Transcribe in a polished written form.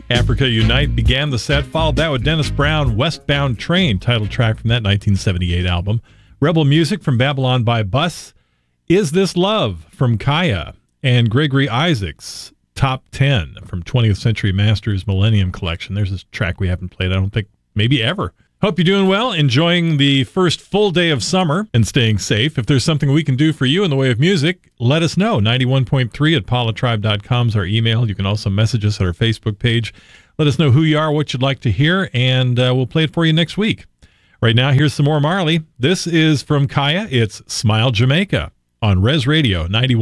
Africa Unite began the set, followed that with Dennis Brown, Westbound Train, title track from that 1978 album. Rebel Music from Babylon by Bus, Is This Love from Kaya, and Gregory Isaacs, Top 10 from 20th Century Masters Millennium Collection. There's this track we haven't played, I don't think, maybe ever. Hope you're doing well, enjoying the first full day of summer and staying safe. If there's something we can do for you in the way of music, let us know. 91.3 at paulatribe.com is our email. You can also message us at our Facebook page. Let us know who you are, what you'd like to hear, and we'll play it for you next week. Right now, here's some more Marley. This is from Kaya. It's Smile Jamaica on Res Radio 91.